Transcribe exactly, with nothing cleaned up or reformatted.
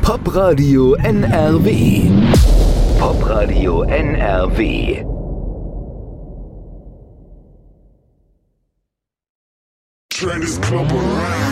Popradio N R W. Popradio N R W. Train this club around.